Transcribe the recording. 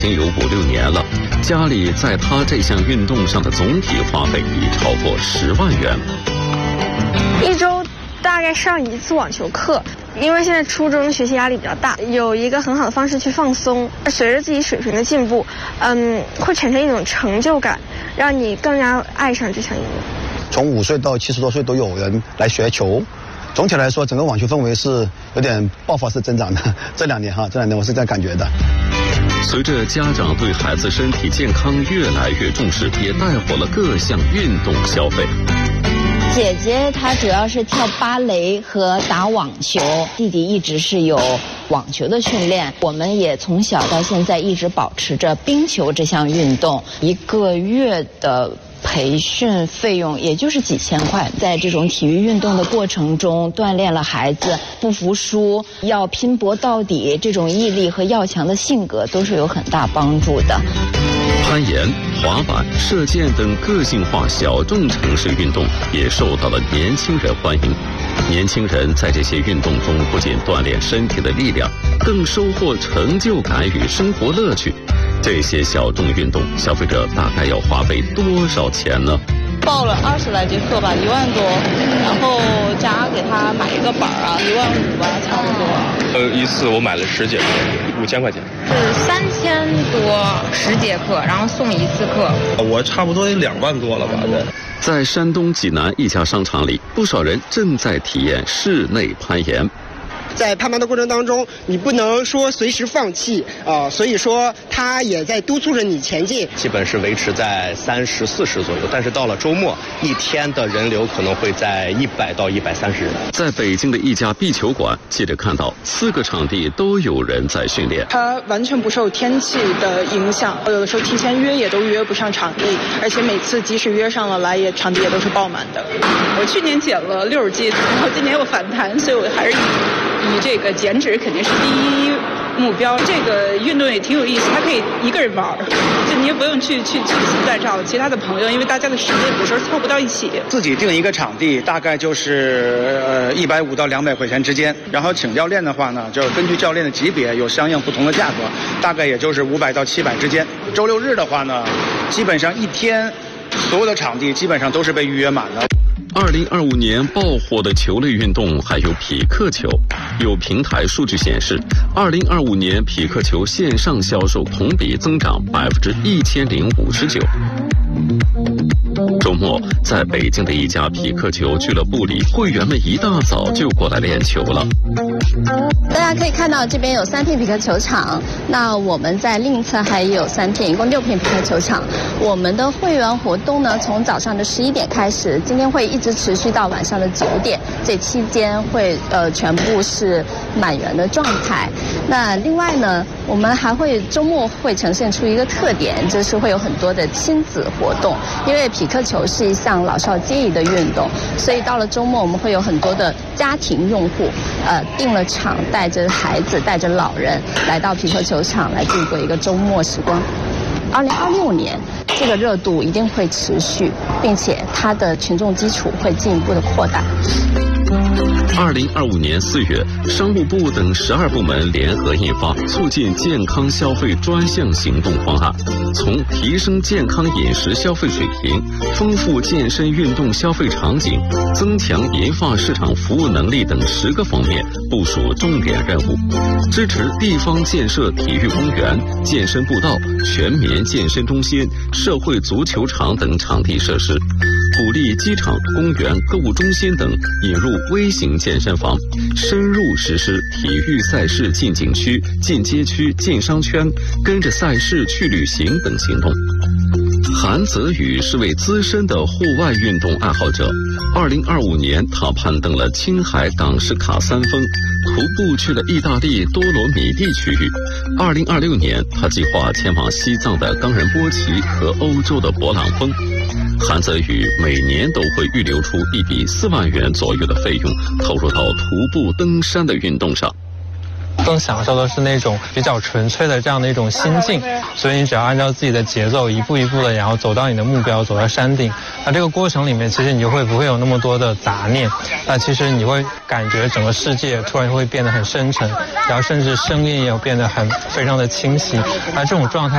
已经有5、6年了，家里在他这项运动上的总体花费已超过10万元。 一周大概上1次网球课，因为现在初中学习压力比较大，有一个很好的方式去放松。随着自己水平的进步，会产生一种成就感，让你更加爱上这项运动。 从5岁到70多岁都有人来学球。总体来说，整个网球氛围是有点爆发式增长的。这2年我是这样感觉的。 随着家长对孩子身体健康越来越重视，也带火了各项运动消费。 姐姐她主要是跳芭蕾和打网球，弟弟一直是有网球的训练。我们也从小到现在一直保持着冰球这项运动，1个月的培训费用也就是几千块，在这种体育运动的过程中，锻炼了孩子不服输、要拼搏到底这种毅力和要强的性格，都是有很大帮助的。 攀岩、滑板、射箭等个性化小众城市运动也受到了年轻人欢迎。年轻人在这些运动中不仅锻炼身体的力量，更收获成就感与生活乐趣。这些小众运动，消费者大概要花费多少钱呢？ 报了20来节课吧，1万多，然后加给他买一个板啊，1万5吧，差不多。 一次我买了10节课，5000块钱。 是3000多10节课，然后送1次课。 我差不多也2万多了吧？对。 在山东济南一家商场里，不少人正在体验室内攀岩。 在攀爬的过程当中，你不能说随时放弃所以说它也在督促着你前进。 基本是维持在30、40左右，但是到了周末，一天的人流可能会在100到130人。 在北京的一家壁球馆，记者看到4个场地都有人在训练。 它完全不受天气的影响，有的时候提前约也都约不上场地，而且每次即使约上了来，场地也都是爆满的。 我去年减了60斤，然后今年又反弹，所以我还是以这个减脂肯定是第一目标。这个运动也挺有意思，它可以一个人玩，就你也不用去再找其他的朋友，因为大家的时间有时候凑不到一起。 自己定一个场地大概就是150到200块钱之间，然后请教练的话呢，就根据教练的级别有相应不同的价格，大概也就是500到700之间。周6日的话呢，基本上一天所有的场地基本上都是被预约满的。 2025年爆火的球类运动还有匹克球。有平台数据显示，2025年匹克球线上销售同比增长1059%。周末，在北京的一家匹克球俱乐部里，会员们一大早就过来练球了。 大家可以看到，这边有3片匹克球场，那我们在另一侧还有3片，一共6片匹克球场。我们的会员活动呢，从早上的11点开始，今天会一直持续到晚上的9点，这期间会全部是满员的状态。那另外呢，我们还会周末会呈现出一个特点，就是会有很多的亲子活动。因为匹克球是一项老少皆宜的运动，所以到了周末我们会有很多的家庭用户，订了场，带着孩子带着老人来到匹克球场来度过一个周末时光。2026年这个热度一定会持续，并且它的群众基础会进一步的扩大。 2025年4月，商务部等12部门联合印发《促进健康消费专项行动方案》，从提升健康饮食消费水平、丰富健身运动消费场景、增强银发市场服务能力等10个方面部署重点任务，支持地方建设体育公园、健身步道、全民健身中心、社会足球场等场地设施，鼓励机场、公园、购物中心等引入微型健身房，深入实施体育赛事进景区、进街区、进商圈、跟着赛事去旅行等行动。韩泽宇是位资深的户外运动爱好者。2025年，他攀登了青海港什卡3峰，徒步去了意大利多罗米蒂区域。2026年，他计划前往西藏的冈仁波齐和欧洲的勃朗峰。韩泽宇每年都会预留出1笔4万元左右的费用，投入到徒步登山的运动上。 更享受的是那种比较纯粹的这样的一种心境，所以你只要按照自己的节奏，一步一步的，然后走到你的目标，走到山顶。那这个过程里面，其实你就不会有那么多的杂念，那其实你会感觉整个世界突然会变得很深沉，然后甚至声音也有变得非常的清晰，那这种状态